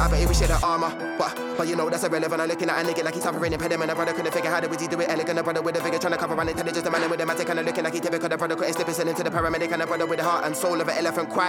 I bet he wish he had armor, but you know that's irrelevant. I'm looking at a nigga like he's suffering impediment. A brother couldn't figure how the he do it elegant. A brother with a figure trying to cover on intelligence. A man with a matic and looking like he typical. The brother couldn't slip his into the paramedic. And a brother with the heart and soul of an elephant. Quite